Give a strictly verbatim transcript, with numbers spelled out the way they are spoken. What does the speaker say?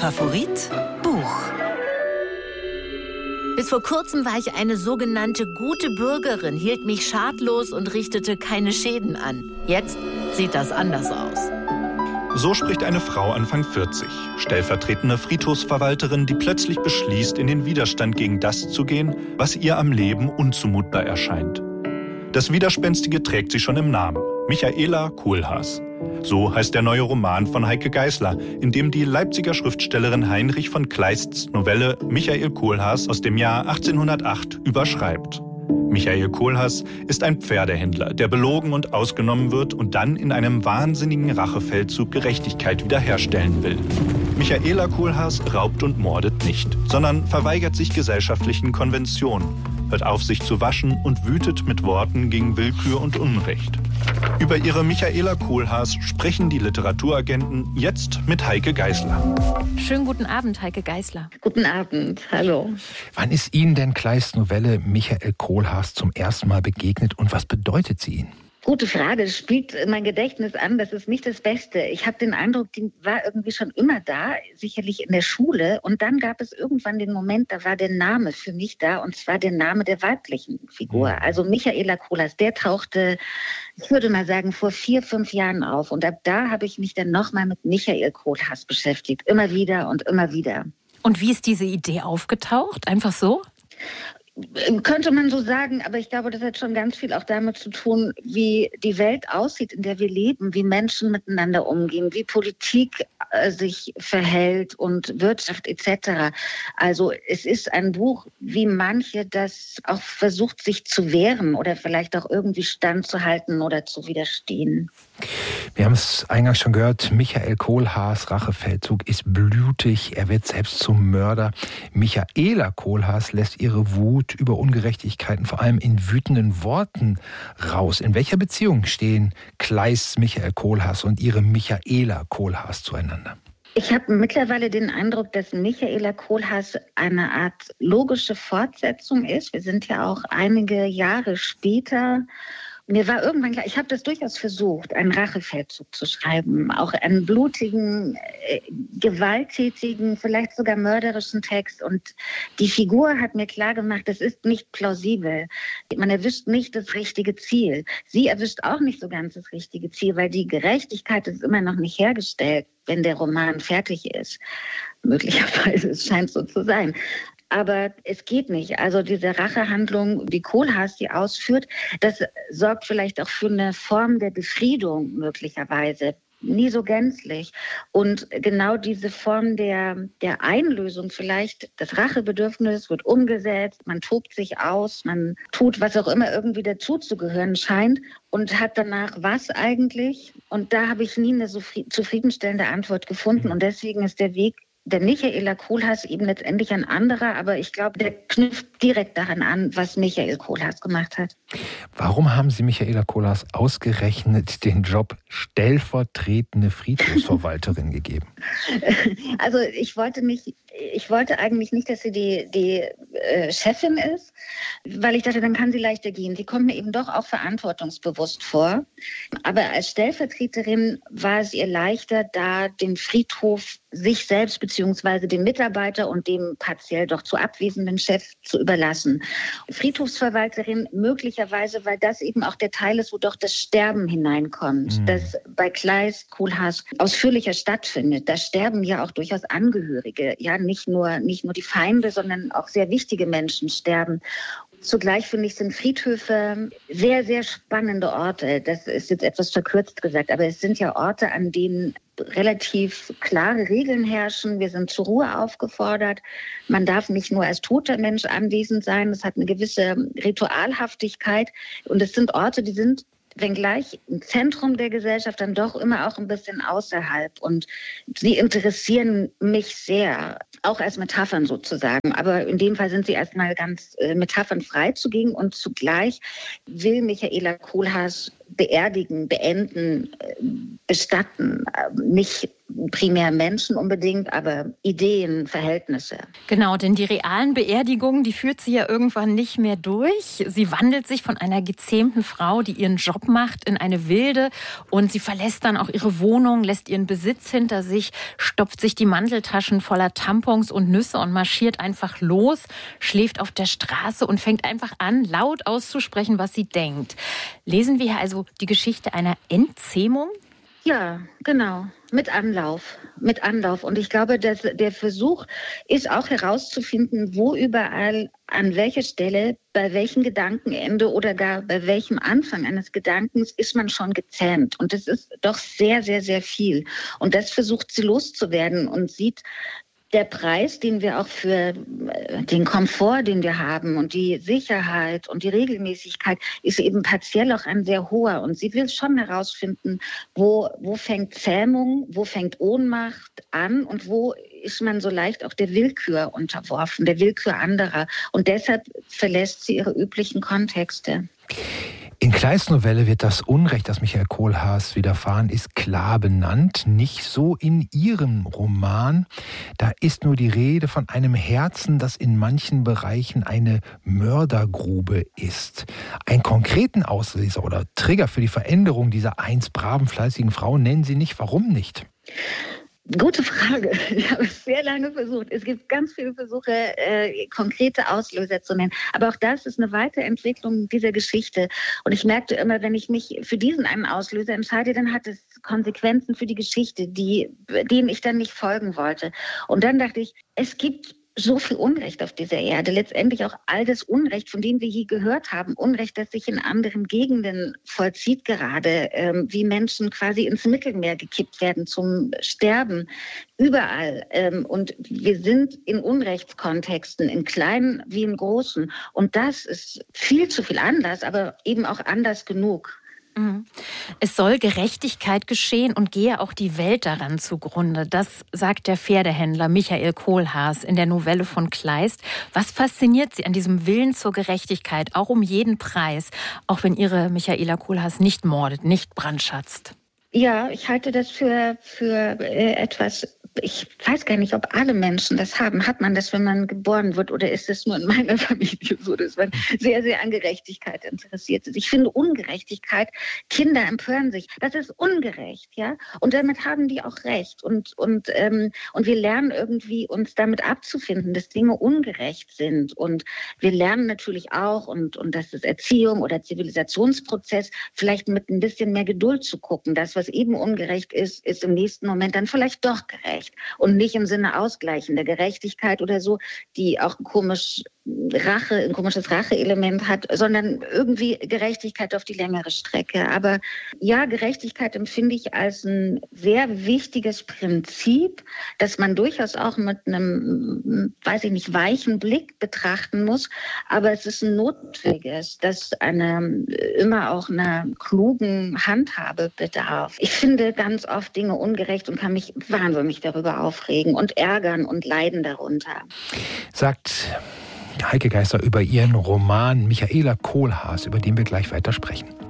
Favorit Buch. Bis vor kurzem war ich eine sogenannte gute Bürgerin, hielt mich schadlos und richtete keine Schäden an. Jetzt sieht das anders aus. So spricht eine Frau Anfang vierzig, stellvertretende Friedhofsverwalterin, die plötzlich beschließt, in den Widerstand gegen das zu gehen, was ihr am Leben unzumutbar erscheint. Das Widerspenstige trägt sie schon im Namen: Michaela Kohlhaas. So heißt der neue Roman von Heike Geisler, in dem die Leipziger Schriftstellerin Heinrich von Kleists Novelle Michael Kohlhaas aus dem Jahr achtzehnhundertacht überschreibt. Michael Kohlhaas ist ein Pferdehändler, der belogen und ausgenommen wird und dann in einem wahnsinnigen Rachefeldzug Gerechtigkeit wiederherstellen will. Michaela Kohlhaas raubt und mordet nicht, sondern verweigert sich gesellschaftlichen Konventionen, hört auf, sich zu waschen und wütet mit Worten gegen Willkür und Unrecht. Über ihre Michaela Kohlhaas sprechen die Literaturagenten jetzt mit Heike Geisler. Schönen guten Abend, Heike Geisler. Guten Abend, hallo. Wann ist Ihnen denn Kleists Novelle Michael Kohlhaas zum ersten Mal begegnet und was bedeutet sie Ihnen? Gute Frage, das spielt mein Gedächtnis an, das ist nicht das Beste. Ich habe den Eindruck, die war irgendwie schon immer da, sicherlich in der Schule. Und dann gab es irgendwann den Moment, da war der Name für mich da, und zwar der Name der weiblichen Figur. Also Michaela Kohlhaas, der tauchte, ich würde mal sagen, vor vier, fünf Jahren auf. Und ab da habe ich mich dann nochmal mit Michael Kohlhaas beschäftigt, immer wieder und immer wieder. Und wie ist diese Idee aufgetaucht? Einfach so? Könnte man so sagen, aber ich glaube, das hat schon ganz viel auch damit zu tun, wie die Welt aussieht, in der wir leben, wie Menschen miteinander umgehen, wie Politik äh, sich verhält und Wirtschaft et cetera. Also es ist ein Buch, wie manche das auch versucht, sich zu wehren oder vielleicht auch irgendwie standzuhalten oder zu widerstehen. Wir haben es eingangs schon gehört, Michael Kohlhaas Rachefeldzug ist blutig, er wird selbst zum Mörder. Michaela Kohlhaas lässt ihre Wut über Ungerechtigkeiten vor allem in wütenden Worten raus. In welcher Beziehung stehen Kleists Michael Kohlhaas und ihre Michaela Kohlhaas zueinander? Ich habe mittlerweile den Eindruck, dass Michaela Kohlhaas eine Art logische Fortsetzung ist. Wir sind ja auch einige Jahre später. Mir war irgendwann klar, ich habe das durchaus versucht, einen Rachefeldzug zu schreiben, auch einen blutigen, äh, gewalttätigen, vielleicht sogar mörderischen Text. Und die Figur hat mir klar gemacht, das ist nicht plausibel. Man erwischt nicht das richtige Ziel. Sie erwischt auch nicht so ganz das richtige Ziel, weil die Gerechtigkeit ist immer noch nicht hergestellt, wenn der Roman fertig ist. Möglicherweise, es scheint so zu sein. Aber es geht nicht. Also diese Rachehandlung, wie Kohlhaas die ausführt, das sorgt vielleicht auch für eine Form der Befriedung möglicherweise. Nie so gänzlich. Und genau diese Form der, der Einlösung vielleicht, das Rachebedürfnis wird umgesetzt, man tobt sich aus, man tut, was auch immer irgendwie dazuzugehören scheint und hat danach was eigentlich? Und da habe ich nie eine so zufriedenstellende Antwort gefunden. Und deswegen ist der Weg der Michaela Kohlhaas eben letztendlich ein anderer, aber ich glaube, der knüpft direkt daran an, was Michael Kohlhaas gemacht hat. Warum haben Sie Michaela Kohlhaas ausgerechnet den Job stellvertretende Friedhofsverwalterin gegeben? Also ich wollte nicht, ich wollte eigentlich nicht, dass sie die, die äh, Chefin ist, weil ich dachte, dann kann sie leichter gehen. Sie kommt mir eben doch auch verantwortungsbewusst vor. Aber als Stellvertreterin war es ihr leichter, da den Friedhof sich selbst bzw. dem Mitarbeiter und dem partiell doch zu abwesenden Chef zu überlassen. Friedhofsverwalterin möglicherweise, weil das eben auch der Teil ist, wo doch das Sterben hineinkommt, mhm. das bei Kleist Kohlhaas ausführlicher stattfindet. Da sterben ja auch durchaus Angehörige, ja nicht nur, nicht nur die Feinde, sondern auch sehr wichtige Menschen sterben. Zugleich, finde ich, sind Friedhöfe sehr, sehr spannende Orte. Das ist jetzt etwas verkürzt gesagt, aber es sind ja Orte, an denen relativ klare Regeln herrschen. Wir sind zur Ruhe aufgefordert. Man darf nicht nur als toter Mensch anwesend sein. Es hat eine gewisse Ritualhaftigkeit. Und es sind Orte, die sind, wenngleich im Zentrum der Gesellschaft, dann doch immer auch ein bisschen außerhalb. Und sie interessieren mich sehr, auch als Metaphern sozusagen. Aber in dem Fall sind sie erstmal ganz äh, metaphernfrei zugegen. Und zugleich will Michaela Kohlhaas beerdigen, beenden, bestatten. Nicht primär Menschen unbedingt, aber Ideen, Verhältnisse. Genau, denn die realen Beerdigungen, die führt sie ja irgendwann nicht mehr durch. Sie wandelt sich von einer gezähmten Frau, die ihren Job macht, in eine wilde, und sie verlässt dann auch ihre Wohnung, lässt ihren Besitz hinter sich, stopft sich die Manteltaschen voller Tampons und Nüsse und marschiert einfach los, schläft auf der Straße und fängt einfach an, laut auszusprechen, was sie denkt. Lesen wir hier also die Geschichte einer Entzähmung? Ja, genau. Mit Anlauf, mit Anlauf. Und ich glaube, dass der Versuch ist auch herauszufinden, wo überall, an welcher Stelle, bei welchem Gedankenende oder gar bei welchem Anfang eines Gedankens ist man schon gezähmt. Und das ist doch sehr, sehr, sehr viel. Und das versucht sie loszuwerden und sieht, der Preis, den wir auch für den Komfort, den wir haben und die Sicherheit und die Regelmäßigkeit, ist eben partiell auch ein sehr hoher. Und sie will schon herausfinden, wo, wo fängt Zähmung, wo fängt Ohnmacht an und wo ist man so leicht auch der Willkür unterworfen, der Willkür anderer. Und deshalb verlässt sie ihre üblichen Kontexte. In Kleists Novelle wird das Unrecht, das Michael Kohlhaas widerfahren ist, klar benannt. Nicht so in ihrem Roman. Da ist nur die Rede von einem Herzen, das in manchen Bereichen eine Mördergrube ist. Einen konkreten Auslöser oder Trigger für die Veränderung dieser einst braven, fleißigen Frau nennen Sie nicht. Warum nicht? Gute Frage. Ich habe es sehr lange versucht. Es gibt ganz viele Versuche, äh, konkrete Auslöser zu nennen. Aber auch das ist eine Weiterentwicklung dieser Geschichte. Und ich merkte immer, wenn ich mich für diesen einen Auslöser entscheide, dann hat es Konsequenzen für die Geschichte, die, denen ich dann nicht folgen wollte. Und dann dachte ich, es gibt so viel Unrecht auf dieser Erde, letztendlich auch all das Unrecht, von dem wir je gehört haben, Unrecht, das sich in anderen Gegenden vollzieht gerade, ähm, wie Menschen quasi ins Mittelmeer gekippt werden zum Sterben, überall. Ähm, und wir sind in Unrechtskontexten, in kleinen wie in großen. Und das ist viel zu viel anders, aber eben auch anders genug. Es soll Gerechtigkeit geschehen und gehe auch die Welt daran zugrunde. Das sagt der Pferdehändler Michael Kohlhaas in der Novelle von Kleist. Was fasziniert Sie an diesem Willen zur Gerechtigkeit, auch um jeden Preis, auch wenn Ihre Michaela Kohlhaas nicht mordet, nicht brandschatzt? Ja, ich halte das für, für äh, etwas, ich weiß gar nicht, ob alle Menschen das haben. Hat man das, wenn man geboren wird, oder ist es nur in meiner Familie so, dass man sehr, sehr an Gerechtigkeit interessiert ist? Ich finde Ungerechtigkeit, Kinder empören sich, das ist ungerecht, ja. Und damit haben die auch recht. Und, und, ähm, und wir lernen irgendwie, uns damit abzufinden, dass Dinge ungerecht sind. Und wir lernen natürlich auch, und, und das ist Erziehung oder Zivilisationsprozess, vielleicht mit ein bisschen mehr Geduld zu gucken. Das, was eben ungerecht ist, ist im nächsten Moment dann vielleicht doch gerecht. Und nicht im Sinne ausgleichender Gerechtigkeit oder so, die auch komisch Rache, ein komisches Rache-Element hat, sondern irgendwie Gerechtigkeit auf die längere Strecke. Aber ja, Gerechtigkeit empfinde ich als ein sehr wichtiges Prinzip, das man durchaus auch mit einem, weiß ich nicht, weichen Blick betrachten muss. Aber es ist ein notwendiges, das eine, immer auch einer klugen Handhabe bedarf. Ich finde ganz oft Dinge ungerecht und kann mich wahnsinnig darüber aufregen und ärgern und leiden darunter. Sagt Heike Geisler über ihren Roman Michaela Kohlhaas, über den wir gleich weiter sprechen.